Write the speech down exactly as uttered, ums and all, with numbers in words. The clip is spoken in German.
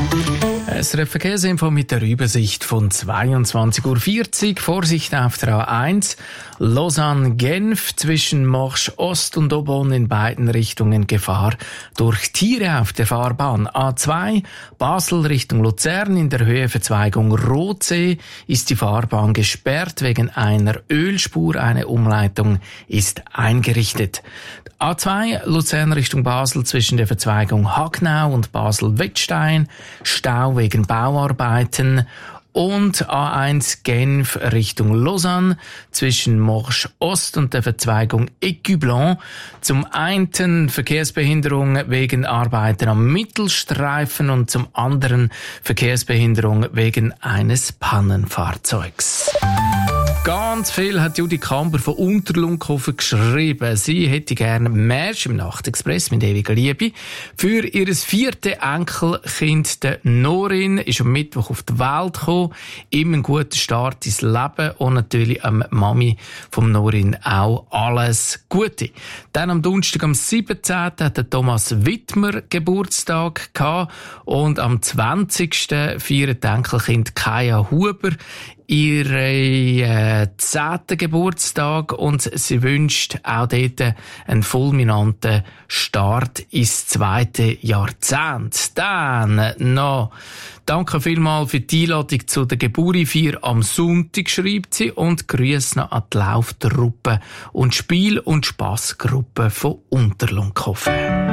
S R F Verkehrsinfo mit der Übersicht von zweiundzwanzig Uhr vierzig. Vorsicht auf der A eins. Lausanne-Genf zwischen Morsch Ost und Aubonne in beiden Richtungen Gefahr durch Tiere auf der Fahrbahn. A zwei. Basel Richtung Luzern in der Höhe Verzweigung Rotsee ist die Fahrbahn gesperrt wegen einer Ölspur. Eine Umleitung ist eingerichtet. A zwei. Luzern Richtung Basel zwischen der Verzweigung Hagnau und Basel-Wettstein. Stau wegen Bauarbeiten. Und A eins Genf Richtung Lausanne zwischen Morsch Ost und der Verzweigung Écublens. Zum einen Verkehrsbehinderung wegen Arbeiten am Mittelstreifen und zum anderen Verkehrsbehinderung wegen eines Pannenfahrzeugs. Ganz viel hat Judy Kamber von Unterlunkhofen geschrieben. Sie hätte gerne Märsch im Nachtexpress mit ewiger Liebe. Für ihr viertes Enkelkind, der Norin, ist am Mittwoch auf die Welt gekommen. Immer einen guten Start ins Leben und natürlich am Mami vom Norin auch alles Gute. Dann am Donnerstag, am siebzehnten hat der Thomas Wittmer Geburtstag gehabt und am zwanzigsten feiert Enkelkind Kaya Huber ihre äh, zehnten Geburtstag und sie wünscht auch dort einen fulminanten Start ins zweite Jahrzehnt. Dann noch danke vielmals für die Einladung zu der Geburtstagsfeier am Sonntag, schreibt sie, und Grüße noch an die Lauftruppe und Spiel- und Spassgruppe von Unterlunkhofen.